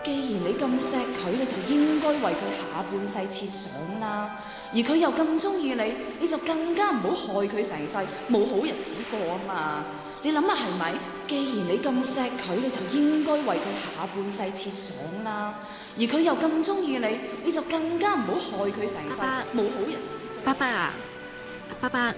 既然你咁錫佢，你就應該為佢下半世設想啦。而佢又咁中意你，你就更加唔好害佢成世冇好日子過啊嘛！你諗下係咪？既然你咁錫佢，你就應該為佢下半世設想啦。而佢又咁中意你，你就更加唔好害佢成世冇好日子過。 爸爸啊，爸爸。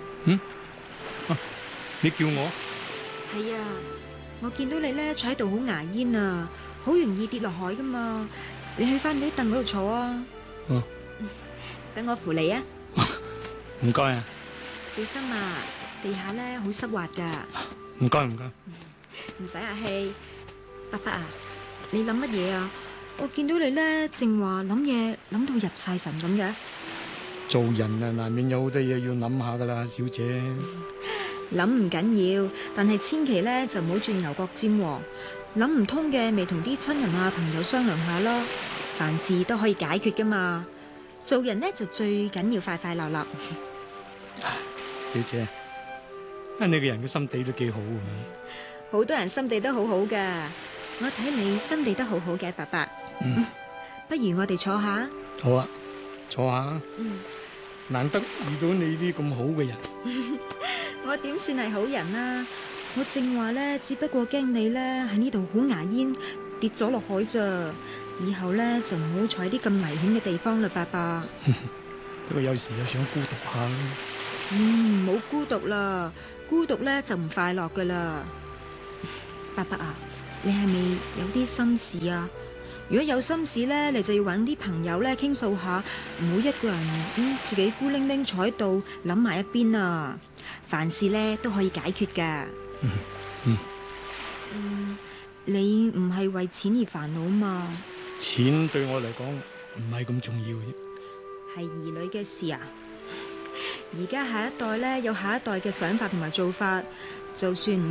你叫我？ 係啊，我見到你咧坐喺度好牙煙啊，好容易跌落海噶嘛。你去翻你啲凳嗰度坐啊。 哦， 等我扶你啊。 唔該啊。 小心啊，地下咧好濕滑噶。 唔該唔該。 唔使客氣。爸爸啊，你諗乜嘢啊？我見到你咧正話諗嘢諗到入晒神咁嘅。 做人啊，難免有好多嘢要諗下噶啦，小姐。 諗唔緊要，但係千祈咧就唔好轉牛角尖喎。諗唔通嘅，咪同啲親人啊朋友商量下咯。凡事都可以解決噶嘛。做人呢就最緊要快快樂樂。 小姐，你個人嘅心地都幾好啊。 好多人心地都好好噶，我睇你心地都好好嘅，伯伯。不如我哋坐下。 好啊，坐下。難得遇到你啲咁好嘅人。 我點算係好人啊？我正話咧，只不過驚你咧喺呢度好牙煙跌咗落海咋。以後咧就唔好坐喺啲咁危險嘅地方啦，伯伯。 不過有時又想孤獨下。 唔好孤獨啦，孤獨咧就唔快樂噶啦。伯伯啊，你係咪有啲心事啊？如果有心事咧，你就要揾啲朋友咧傾訴下，唔好一個人自己孤零零坐喺度諗埋一邊啊！凡事咧都可以解決噶。你唔係為錢而煩惱嘛？ 錢對我嚟講唔係咁重要啫。 係兒女嘅事啊！而家下一代咧有下一代嘅想法同埋做法，就算